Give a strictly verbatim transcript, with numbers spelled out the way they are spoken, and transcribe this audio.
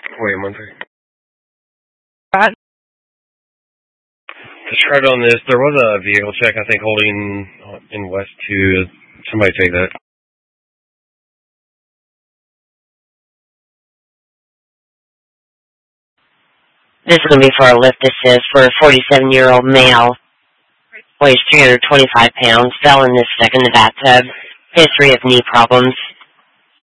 Wait one second. Right. Just right on this, there was a vehicle check, I think, holding in West two. Somebody take that. This is going to be for a lift assist for a forty-seven-year-old male. Weighs three hundred twenty-five pounds. Fell in this second in the bathtub. History of knee problems.